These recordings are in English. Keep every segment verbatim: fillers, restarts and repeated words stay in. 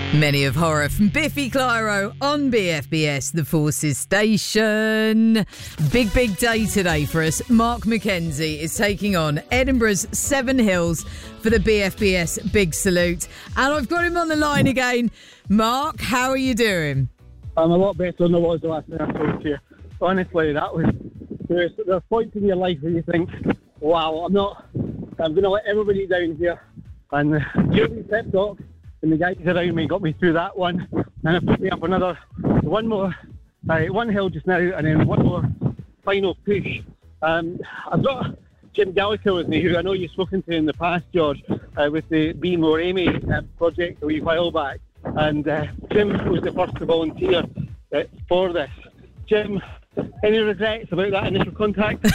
Many of Horror from Biffy Clyro on B F B S, the Forces Station. Big, big day today for us. Mark McKenzie is taking on Edinburgh's Seven Hills for the B F B S Big Salute. And I've got him on the line again. Mark, how are you doing? I'm a lot better than I was the last time I spoke to you. Honestly, that was... There's, there's points in your life where you think, wow, I'm not... I'm going to let everybody down here. And during the pep talk, and the guys around me got me through that one, and it put me up another one more, uh, one hill just now, and then one more final push. Um, I've got Jim Gallagher with me, who I know you've spoken to in the past, George, uh, with the Be More Amy uh, project a wee while back, and uh, Jim was the first to volunteer uh, for this. Jim, any regrets about that initial contact?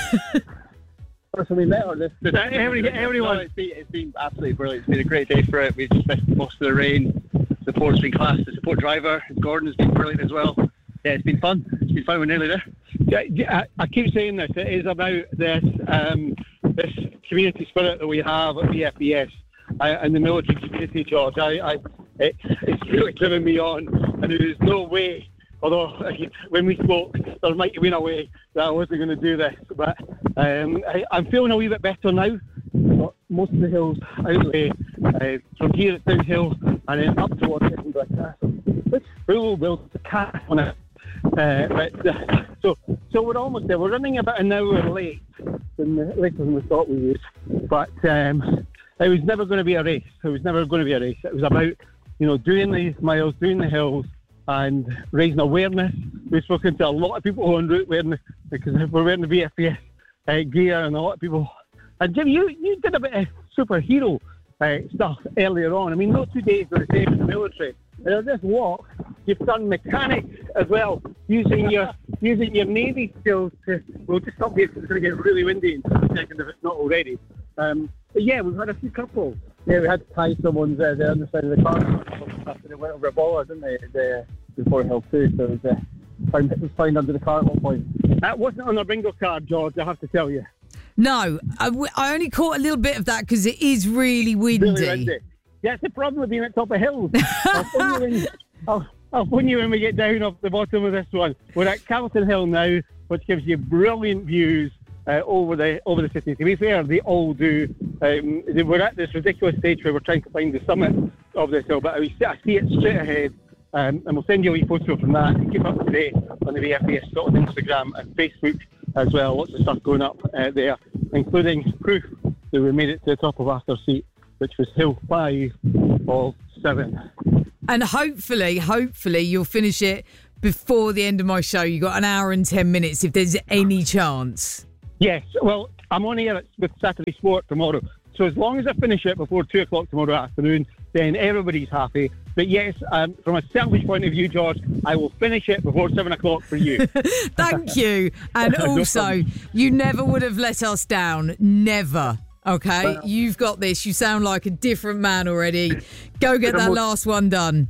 Personally met or this? Every, everyone. No, it's, been, it's been absolutely brilliant. It's been a great day for it. We've just missed most of the rain. The support's been class. The support driver, Gordon, has been brilliant as well. Yeah, it's been fun. It's been fun. We're nearly there. Yeah, I, I keep saying this. It is about this um, this community spirit that we have at B F B S uh, and the military community, George. I, I, it, it's really driven me on, and there is no way. Although, when we spoke, there might have been a way that I wasn't going to do this. But um, I, I'm feeling a wee bit better now. Most of the hills outweigh uh, from here at Down Hill and then up towards Edinburgh Castle, which we will build a castle on it. Uh, but, uh, so, so we're almost there. We're running about an hour late, than the, later than we thought we would. But um, it was never going to be a race. It was never going to be a race. It was about, you know, doing these miles, doing the hills, and raising awareness. We've spoken to a lot of people on route wearing, because we're wearing the B F B S uh, gear, and a lot of people. And Jim, you, you did a bit of superhero uh, stuff earlier on. I mean, those two days were the same in the military. And on this walk, you've done mechanics as well, using your using your Navy skills to. We'll just stop here because it's going to get really windy in a second if it's not already. Um, but yeah, we've had a few couples. Yeah, we had to tie someone's uh, the underside of the car after they went over a baller, didn't they? The, before Hill two, so it was, uh, found, it was found under the car at one point. That wasn't on our bingo card, George, I have to tell you. No, I, w- I only caught a little bit of that because it is really windy. Really windy. Yeah, it's the problem with being at top of hills. I'll phone you when, I'll, I'll phone you when we get down off the bottom of this one. We're at Calton Hill now, which gives you brilliant views uh, over the over the city. To be fair, they all do. Um, they, we're at this ridiculous stage where we're trying to find the summit of this hill, but I, I see it straight ahead. Um, and we'll send you a wee photo from that. Keep up to date on the B F B S Scotland Instagram and Facebook as well. Lots of stuff going up uh, there, including proof that we made it to the top of Arthur's Seat, which was hill five of seven. And hopefully, hopefully you'll finish it before the end of my show. You've got an hour and ten minutes if there's any chance. Yes, well, I'm on here with Saturday Sport tomorrow. So as long as I finish it before two o'clock tomorrow afternoon, then everybody's happy. But yes, um, from a selfish point of view, George, I will finish it before seven o'clock for you. Thank you. And also, you never would have let us down. Never. Okay? Well, you've got this. You sound like a different man already. Go get that last one done.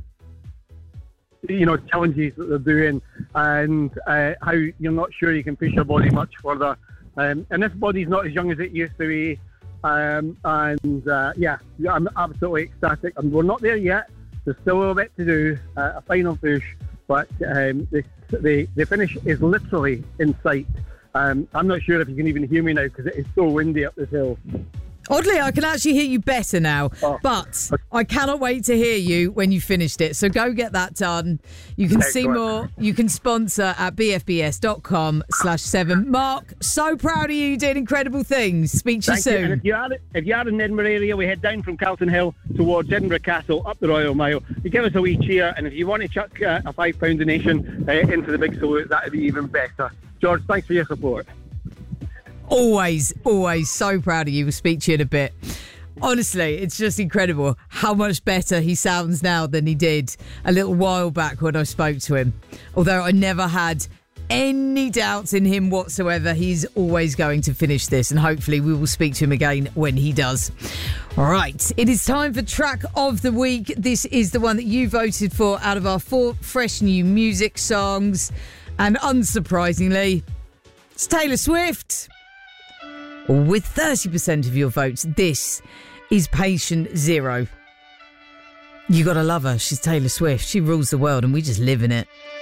You know, challenges that they're doing, and uh, how you're not sure you can push your body much further. Um, and this body's not as young as it used to be. Um, and uh, yeah, I'm absolutely ecstatic. And we're not there yet. There's still a little bit to do, uh, a final push, but um, the, the, the finish is literally in sight. Um, I'm not sure if you can even hear me now because it is so windy up this hill. Oddly, I can actually hear you better now, oh. but I cannot wait to hear you when you finished it. So go get that done. You can Excellent. see more. You can sponsor at bfbs.com slash seven. Mark, so proud of you. You did incredible things. Speak to you Thank soon. You. And if you, are, if you are in the Edinburgh area, we head down from Calton Hill towards Edinburgh Castle, up the Royal Mile. You give us a wee cheer, and if you want to chuck uh, a five pound donation uh, into the big salute, that would be even better. George, thanks for your support. Always, always so proud of you. We'll speak to you in a bit. Honestly, it's just incredible how much better he sounds now than he did a little while back when I spoke to him. Although I never had any doubts in him whatsoever, he's always going to finish this, and hopefully we will speak to him again when he does. All right, it is time for Track of the Week. This is the one that you voted for out of our four fresh new music songs. And unsurprisingly, it's Taylor Swift. With thirty percent of your votes, this is Patient Zero. You gotta love her. She's Taylor Swift. She rules the world and we just live in it.